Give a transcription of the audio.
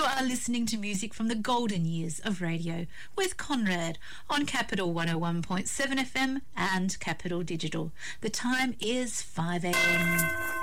are listening to music from the golden years of radio with Conrad on Capital 101.7 FM and Capital Digital. The time is 5 a.m.